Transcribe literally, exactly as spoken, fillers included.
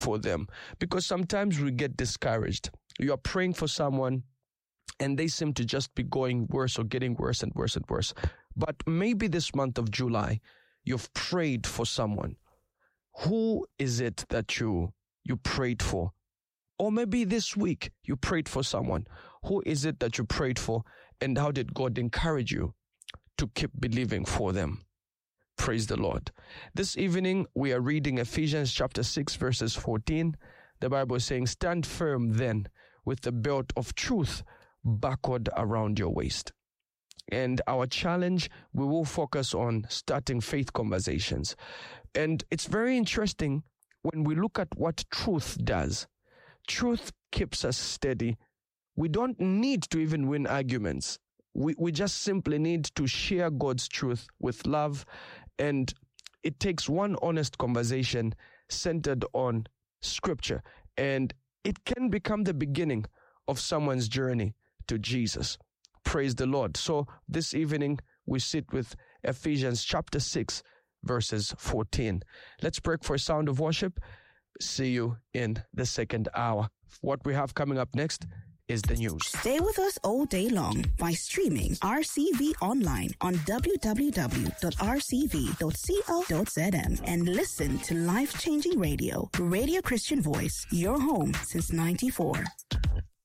for them, because sometimes we get discouraged. You are praying for someone and they seem to just be going worse or getting worse and worse and worse. But maybe this month of July, you've prayed for someone. Who is it that you you prayed for? Or maybe this week you prayed for someone. Who is it that you prayed for, and how did God encourage you to keep believing for them? Praise the Lord. This evening we are reading Ephesians chapter six verses fourteen. The Bible is saying, "Stand firm then with the belt of truth buckled around your waist." And our challenge, we will focus on starting faith conversations. And it's very interesting when we look at what truth does. Truth keeps us steady. We don't need to even win arguments. We, we just simply need to share God's truth with love. And it takes one honest conversation centered on Scripture. And it can become the beginning of someone's journey to Jesus. Praise the Lord. So this evening we sit with Ephesians chapter six verses fourteen. Let's break for a sound of worship. See you in the second hour. What we have coming up next is the news. Stay with us all day long by streaming R C V online on w w w dot r c v dot co dot z m and listen to life-changing radio. Radio Christian Voice, your home since ninety-four.